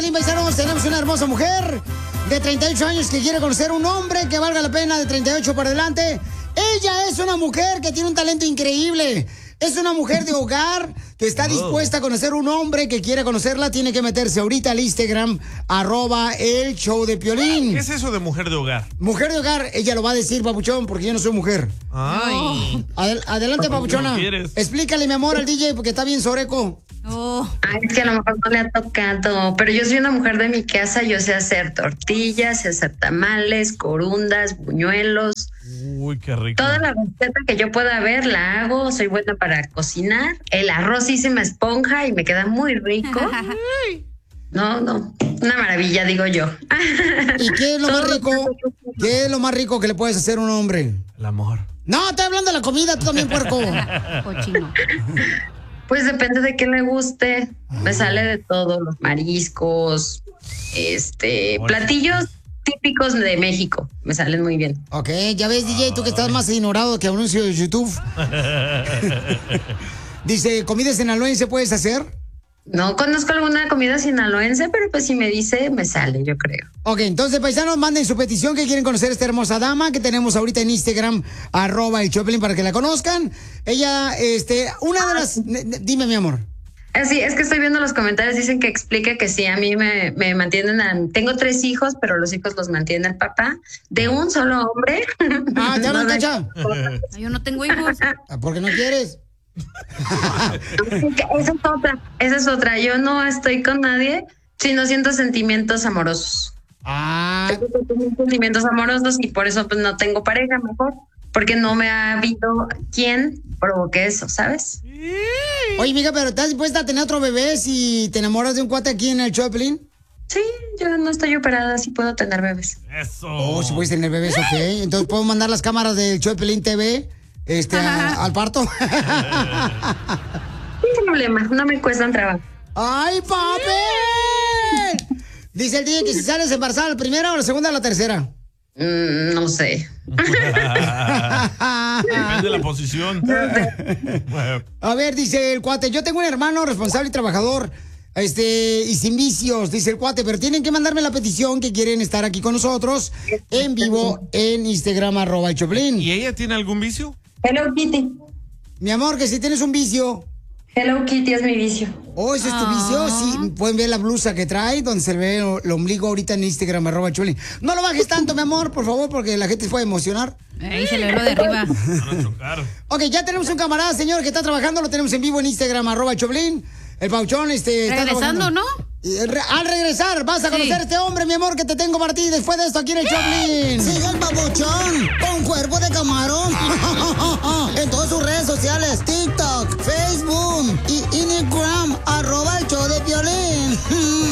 Piolín, paisanos, tenemos una hermosa mujer de 38 años que quiere conocer un hombre que valga la pena de 38 para adelante. Ella es una mujer que tiene un talento increíble. Es una mujer de hogar que está dispuesta a conocer un hombre que quiere conocerla. Tiene que meterse ahorita al Instagram, @el-show-de-Piolín. ¿Qué es eso de mujer de hogar? Mujer de hogar, ella lo va a decir, papuchón, porque yo no soy mujer. Ay. Adelante, papuchona. Explícale, mi amor, al DJ, porque está bien soreco. Ay, es que a lo mejor no le ha tocado, pero yo soy una mujer de mi casa, yo sé hacer tortillas, sé hacer tamales, corundas, buñuelos. Uy, qué rico. Toda la receta que yo pueda ver la hago, soy buena para cocinar. El arroz sí se me esponja y me queda muy rico. No, una maravilla, digo yo. ¿Y qué es lo más rico? ¿Qué es lo más rico que le puedes hacer a un hombre? El amor. No, estoy hablando de la comida, tú también, puerco. Cochino. Pues depende de qué le guste. Me sale de todo, los mariscos, platillos típicos de México. Me salen muy bien. Ok, ya ves, DJ, tú que estás más ignorado que anuncio de YouTube. Dice, ¿comida sinaloense puedes hacer? No conozco alguna comida sinaloense, pero pues si me dice, me sale, yo creo. Ok, entonces, paisanos, manden su petición que quieren conocer a esta hermosa dama que tenemos ahorita en Instagram, @el-Choplin, para que la conozcan. Ella, una de las... Dime, mi amor. Sí, es que estoy viendo los comentarios, dicen que explique que sí, a mí me mantienen, tengo 3 hijos, pero los hijos los mantiene el papá, de un solo hombre. Ah, ¿te hablan, Cacha? Yo no tengo hijos. ¿Por qué no quieres? Esa es otra, yo no estoy con nadie si no siento sentimientos amorosos. Tengo sentimientos amorosos y por eso pues no tengo pareja mejor, porque no me ha habido quien provoque eso, ¿sabes? Oye, mija, pero ¿estás dispuesta a tener otro bebé si te enamoras de un cuate aquí en el Choplin? Sí, yo no estoy operada, sí puedo tener bebés. Eso. Oh, si puedes tener bebés, ok. Entonces puedo mandar las cámaras del Choplin TV al parto. Sin problema, no me cuestan trabajo. ¡Ay, papi! Dice el DJ que si sales embarazada, ¿la primera o la segunda o la tercera? No sé. Depende de la posición. A ver, dice el cuate, yo tengo un hermano responsable y trabajador, y sin vicios, dice el cuate, pero tienen que mandarme la petición que quieren estar aquí con nosotros en vivo en Instagram, @el-Choplin. ¿Y ella tiene algún vicio? Hello Kitty. Mi amor, que si tienes un vicio. Hello Kitty es mi vicio. Oh, ¿ese es tu vicio? Sí, pueden ver la blusa que trae, donde se ve el ombligo ahorita en Instagram, @Choplin. No lo bajes tanto, mi amor, por favor, porque la gente se puede emocionar. Ahí se le ve lo de arriba. Van a chocar. Ok, ya tenemos un camarada, señor, que está trabajando, lo tenemos en vivo en Instagram, @Choplin. El Pauchón, está regresando, ¿no? Al regresar, vas a conocer a este hombre, mi amor, que te tengo para ti después de esto aquí en el Choplin. Sigue el Papuchón con cuerpo de camarón en todas sus redes sociales, TikTok,